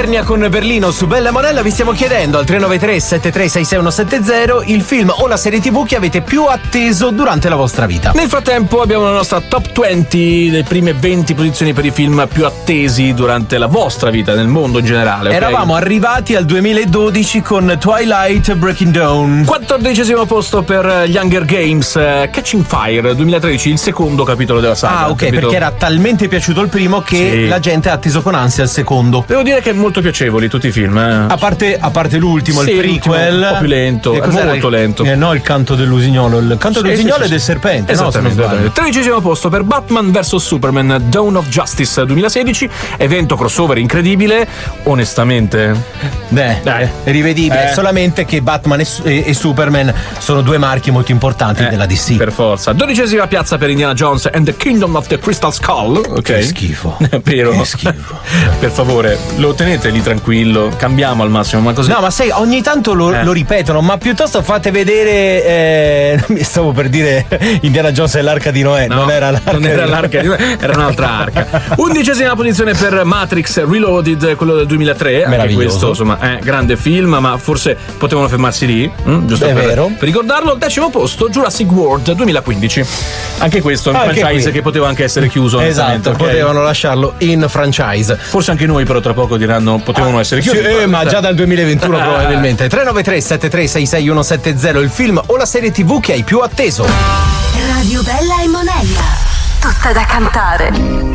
Isernia con Berlino su Bella Monella. Vi stiamo chiedendo al 393 7366170 il film o la serie TV che avete più atteso durante la vostra vita. Nel frattempo abbiamo la nostra top 20, le prime 20 posizioni per i film più attesi durante la vostra vita, nel mondo in generale. Okay? Eravamo arrivati al 2012 con Twilight Breaking Dawn. 14° posto per gli Hunger Games, Catching Fire 2013, il secondo capitolo della saga. Ah, ok, capito? perché era talmente piaciuto il primo che Sì. la gente ha atteso con ansia il secondo. Devo dire che è molto piacevoli tutti i film. A parte l'ultimo, Sì, il prequel, l'ultimo, un po' più lento, E è cos'era molto lento. No, il canto dell'usignolo. Il canto dell'usignolo è del serpente, no? Se non sbaglio. 13° posto per Batman vs Superman Dawn of Justice 2016, evento crossover incredibile, onestamente. Dai, rivedibile. Solamente che Batman e Superman sono due marchi molto importanti della DC. Per forza. 12° piazza per Indiana Jones and the Kingdom of the Crystal Skull. Ok. Che schifo. Vero. Che schifo. Per favore, lo tenete lì tranquillo, cambiamo al massimo, ma così. No, ma sai, ogni tanto lo ripetono, ma piuttosto fate vedere. Stavo per dire Indiana Jones e l'arca di Noè. No, non era l'arca. Non era l'arca di Noè, era un'altra arca. 11° posizione per Matrix Reloaded, quello del 2003. Anche questo, insomma, è grande film, ma forse potevano fermarsi lì, giusto È per vero. ricordarlo. 10° posto Jurassic World 2015. Anche questo è un Anche franchise qui. che poteva anche essere chiuso. Esatto, ok? potevano lasciarlo in franchise. Forse anche noi, però, tra poco diranno potevano essere chiusi. Sì, ma già dal 2021 probabilmente. 393 7366170 il film o la serie TV che hai più atteso. Radio Bella e Monella. Tutta da cantare.